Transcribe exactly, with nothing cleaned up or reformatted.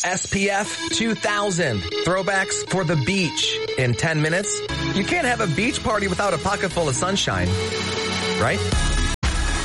S P F two thousand. Throwbacks for the beach in ten minutes. You can't have a beach party without a pocket full of sunshine, right?